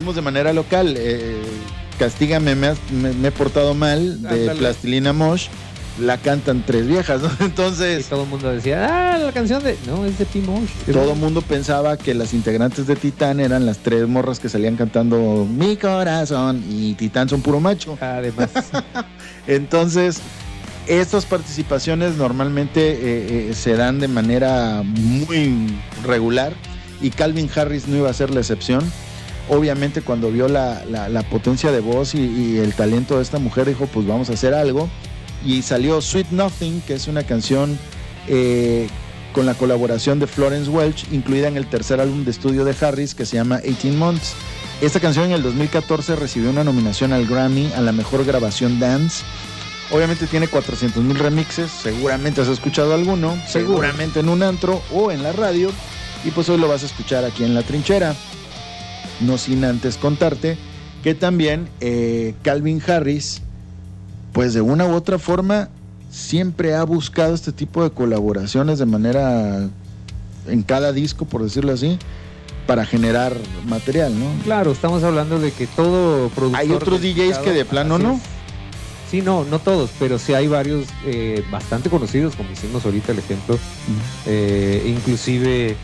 hicimos de manera local. Castígame, me he portado mal, de Plastilina Mosh. La cantan 3 viejas, ¿no? Entonces... Y todo el mundo decía, la canción de... No, es de P-Mosh. Todo el mundo pensaba que las integrantes de Titán eran las 3 morras que salían cantando Mi Corazón, y Titán son puro macho. Además. Entonces, estas participaciones normalmente se dan de manera muy regular, y Calvin Harris no iba a ser la excepción. Obviamente, cuando vio la potencia de voz y el talento de esta mujer, dijo, pues vamos a hacer algo. Y salió Sweet Nothing, que es una canción con la colaboración de Florence Welch, incluida en el tercer álbum de estudio de Harris, que se llama 18 Months. Esta canción en el 2014 recibió una nominación al Grammy a la mejor grabación dance. Obviamente tiene 400,000 remixes, seguramente has escuchado alguno, seguramente en un antro o en la radio, y pues hoy lo vas a escuchar aquí en La Trinchera. No sin antes contarte que también Calvin Harris, pues de una u otra forma, siempre ha buscado este tipo de colaboraciones de manera, en cada disco, por decirlo así, para generar material, ¿no? Claro, estamos hablando de que todo productor... Hay otros DJs que de plano no. Sí, no todos, pero sí hay varios bastante conocidos, como hicimos ahorita el ejemplo. Inclusive,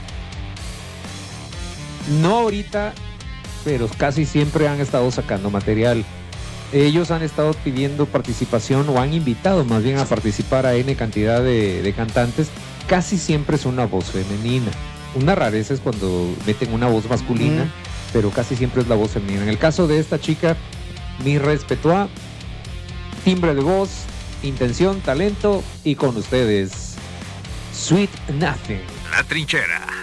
no ahorita, pero casi siempre han estado sacando material. Ellos han estado pidiendo participación, o han invitado más bien a participar a N cantidad de cantantes. Casi siempre es una voz femenina. Una rareza es cuando meten una voz masculina, pero casi siempre es la voz femenina. En el caso de esta chica, mi respeto a timbre de voz, intención, talento, y con ustedes, Sweet Nothing. La Trinchera.